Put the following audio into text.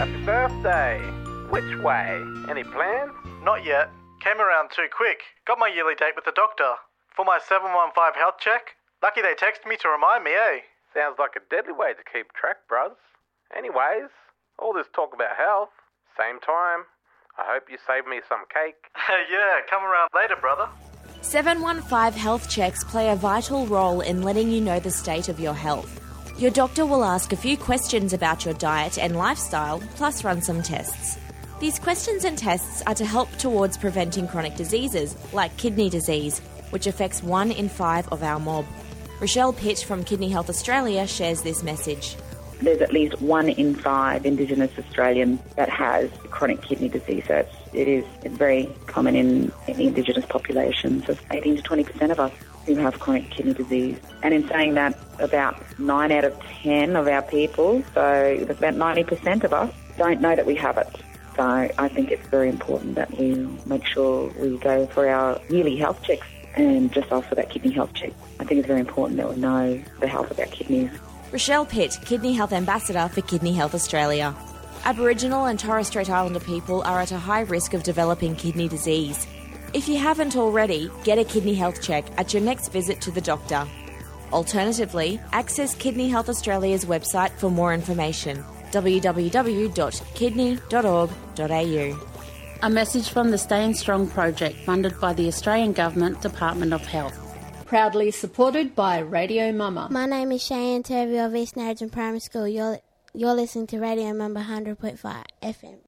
Happy birthday. Which way? Any plans? Not yet. Came around too quick. Got my yearly date with the doctor. For my 715 health check. Lucky they texted me to remind me, eh? Sounds like a deadly way to keep track, bruz. Anyways, all this talk about health, same time, I hope you save me some cake. Yeah, come around later, brother. 715 health checks play a vital role in letting you know the state of your health. Your doctor will ask a few questions about your diet and lifestyle, plus run some tests. These questions and tests are to help towards preventing chronic diseases, like kidney disease, which affects 1 in 5 of our mob. Rochelle Pitt from Kidney Health Australia shares this message. There's at least 1 in 5 Indigenous Australians that has chronic kidney disease. So it's very common in the Indigenous populations of 18 to 20% of us who have chronic kidney disease. And in saying that, about 9 out of 10 of our people, so about 90% of us, don't know that we have it. So I think it's very important that we make sure we go for our yearly health checks and just ask for that kidney health check. I think it's very important that we know the health of our kidneys. Rochelle Pitt, Kidney Health Ambassador for Kidney Health Australia. Aboriginal and Torres Strait Islander people are at a high risk of developing kidney disease. If you haven't already, get a kidney health check at your next visit to the doctor. Alternatively, access Kidney Health Australia's website for more information, www.kidney.org.au. A message from the Staying Strong project funded by the Australian Government Department of Health. Proudly supported by Radio Mama. My name is Cheyenne Turvey of East Narrabeen Primary School. You're listening to Radio Mama 100.5 FM.